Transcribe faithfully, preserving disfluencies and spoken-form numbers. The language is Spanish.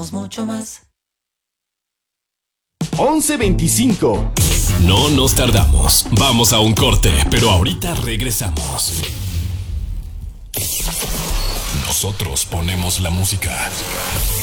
somos mucho más. once veinticinco. No nos tardamos. Vamos a un corte, pero ahorita regresamos. Nosotros ponemos la música.